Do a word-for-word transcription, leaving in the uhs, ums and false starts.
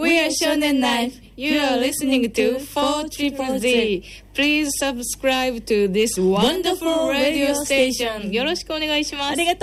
We are Shonen Knife. You are listening to four triple Z. Please subscribe to this wonderful radio station. よろしくお願いします。